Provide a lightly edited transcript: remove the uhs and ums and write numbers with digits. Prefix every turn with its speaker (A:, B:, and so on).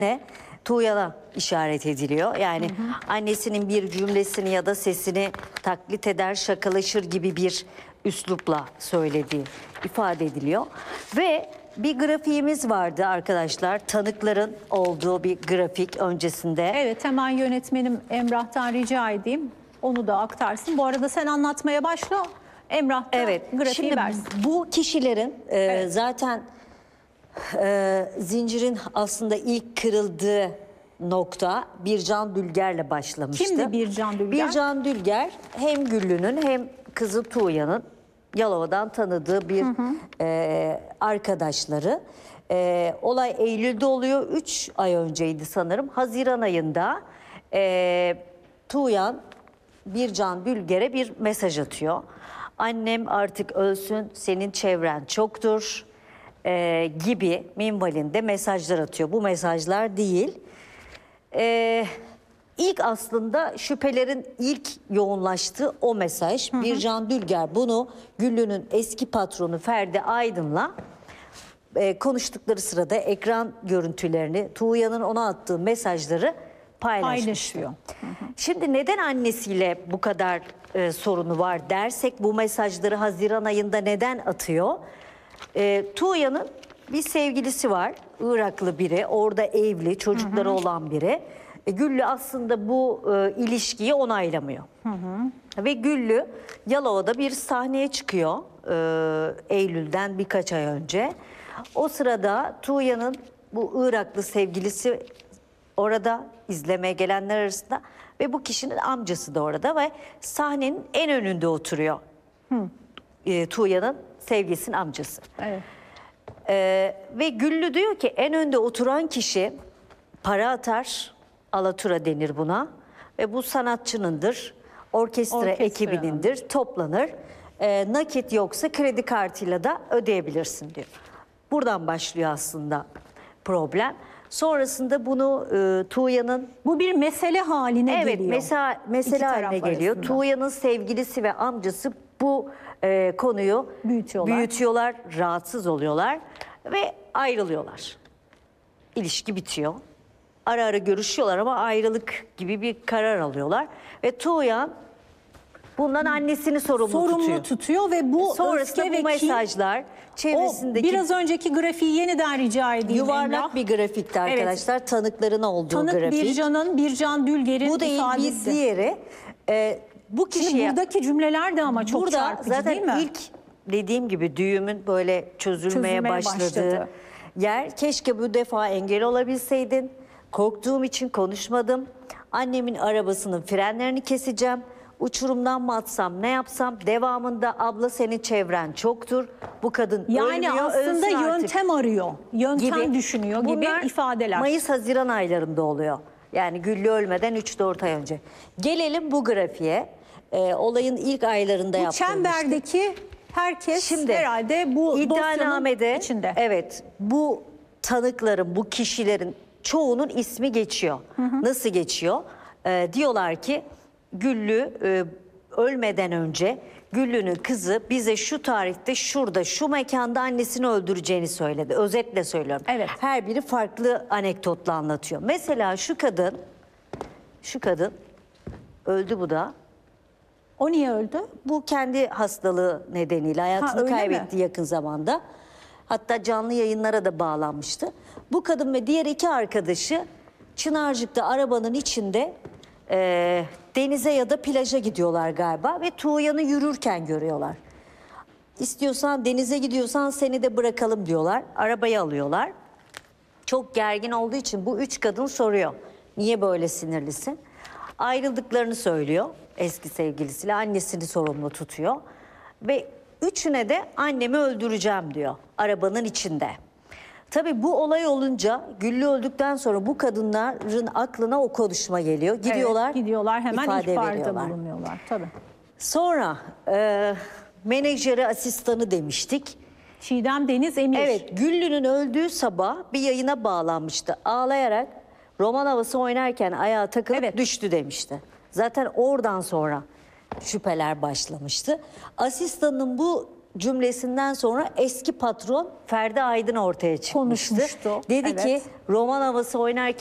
A: Tuğyan'a işaret ediliyor. Yani annesinin bir cümlesini ya da sesini taklit eder, şakalaşır gibi bir üslupla söylediği ifade ediliyor. Ve bir grafiğimiz vardı arkadaşlar. Tanıkların olduğu bir grafik öncesinde.
B: Evet, hemen yönetmenim Emrah'tan rica edeyim. Onu da aktarsın. Bu arada sen anlatmaya başla. Emrah da grafiği
A: şimdi
B: versin.
A: bu kişilerin zaten zincirin aslında ilk kırıldığı nokta Bircan Dülger'le başlamıştı.
B: Kimdi Bircan Dülger?
A: Bircan Dülger hem Güllü'nün hem kızı Tuğya'nın Yalova'dan tanıdığı bir arkadaşları. Olay Eylül'de oluyor. 3 ay önceydi sanırım. Haziran ayında Tuğyan Bircan Dülger'e bir mesaj atıyor. Annem artık ölsün, senin çevren çoktur gibi minvalinde mesajlar atıyor. Bu mesajlar değil. İlk aslında şüphelerin ilk yoğunlaştığı o mesaj. Bircan Dülger bunu Güllü'nün eski patronu Ferdi Aydın'la konuştukları sırada ekran görüntülerini, Tuğya'nın ona attığı mesajları paylaşıyor. Şimdi neden annesiyle bu kadar sorunu var dersek, bu mesajları Haziran ayında neden atıyor? Tuğya'nın bir sevgilisi var, Iraklı biri, orada evli, çocukları olan biri. Güllü aslında bu ilişkiyi onaylamıyor. Ve Güllü Yalova'da bir sahneye çıkıyor Eylül'den birkaç ay önce. O sırada Tuğya'nın bu Iraklı sevgilisi orada, izlemeye gelenler arasında ve bu kişinin amcası da orada ve sahnenin en önünde oturuyor. Tuğya'nın sevgilisinin amcası.
B: Evet.
A: Ve Güllü diyor ki en önde oturan kişi para atar, alatura denir buna ve bu sanatçınındır, orkestra ekibinindir, toplanır. Nakit yoksa kredi kartıyla da ödeyebilirsin diyor. Buradan başlıyor aslında problem. Sonrasında bunu Tuğya'nın...
B: Bu bir mesele haline geliyor.
A: Evet, mesele haline geliyor. Tuğya'nın sevgilisi ve amcası bu konuyu büyütüyorlar, rahatsız oluyorlar ve ayrılıyorlar. İlişki bitiyor. Ara ara görüşüyorlar ama ayrılık gibi bir karar alıyorlar. Ve Tuğyan bundan annesini sorumlu tutuyor.
B: Ve bu
A: sonrasında bu mesajlar çevresindeki...
B: Biraz önceki grafiği yeniden rica edeyim.
A: Yuvarlak bir grafikti arkadaşlar. Evet. Tanıkların olduğu grafik.
B: Bircan Dülger'in ifadesi.
A: Bu değil, bir diğeri. Bu kişiye...
B: Şimdi buradaki cümleler de ama çok çarpıcı
A: zaten
B: değil mi?
A: İlk dediğim gibi düğümün böyle çözülmeye başladığı yer. Keşke bu defa engel olabilseydin. Korktuğum için konuşmadım. Annemin arabasının frenlerini keseceğim. Uçurumdan mı atsam, ne yapsam? Devamında abla senin çevren çoktur. Bu kadın ölmüyor,
B: yani aslında yöntem arıyor. Yöntem düşünüyor gibi ifadeler.
A: Mayıs-Haziran aylarında oluyor. Yani Güllü ölmeden 3-4 ay önce. Gelelim bu grafiğe. Olayın ilk aylarında yaptırmıştık.
B: Bu çemberdeki herkes şimdi, herhalde bu dosyanın içinde.
A: Evet, bu tanıkların, bu kişilerin çoğunun ismi geçiyor. Nasıl geçiyor? Diyorlar ki Güllü ölmeden önce Güllü'nün kızı bize şu tarihte şurada şu mekanda annesini öldüreceğini söyledi. Özetle söylüyorum.
B: Evet.
A: Her biri farklı anekdotla anlatıyor. Mesela şu kadın öldü bu da.
B: O niye öldü?
A: Bu kendi hastalığı nedeniyle hayatını kaybetti yakın zamanda. Hatta canlı yayınlara da bağlanmıştı. Bu kadın ve diğer iki arkadaşı Çınarcık'ta arabanın içinde denize ya da plaja gidiyorlar galiba ve Tuğyan'ı yürürken görüyorlar. İstiyorsan denize gidiyorsan seni de bırakalım diyorlar. Arabayı alıyorlar. Çok gergin olduğu için bu üç kadın soruyor. Niye böyle sinirlisin? Ayrıldıklarını söylüyor eski sevgilisiyle. Annesini sorumlu tutuyor. Ve üçüne de annemi öldüreceğim diyor arabanın içinde. Tabii bu olay olunca Güllü öldükten sonra bu kadınların aklına o konuşma geliyor.
B: Gidiyorlar hemen
A: ifade
B: ihbarda bulunuyorlar. Tabii.
A: Sonra menajeri asistanı demiştik.
B: Çiğdem Deniz Emir.
A: Evet, Güllü'nün öldüğü sabah bir yayına bağlanmıştı. Ağlayarak roman havası oynarken ayağa takılıp düştü demişti. Zaten oradan sonra şüpheler başlamıştı. Asistanın bu cümlesinden sonra eski patron Ferdi Aydın ortaya çıkmıştı.
B: Konuşmuştu,
A: Dedi
B: evet.
A: ki roman havası oynarken